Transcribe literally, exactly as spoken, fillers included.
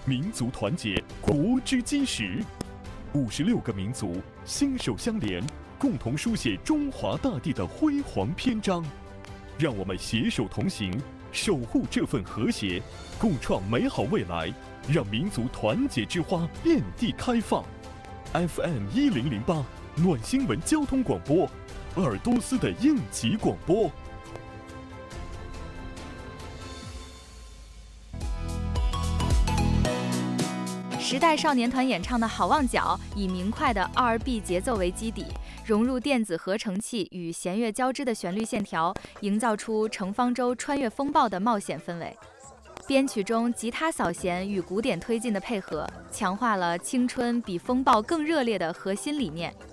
民族团结，国之基石。五十六个民族携手相连，共同书写中华大地的辉煌篇章。让我们携手同行，守护这份和谐，共创美好未来。让民族团结之花遍地开放。F M 一零零八暖新闻交通广播，鄂尔多斯的应急广播。 时代少年团演唱的《好望角》以明快的 R B 节奏为基底，融入电子合成器与弦乐交织的旋律线条，营造出乘方舟穿越风暴的冒险氛围。编曲中吉他扫弦与鼓点推进的配合，强化了青春比风暴更热烈的核心理念。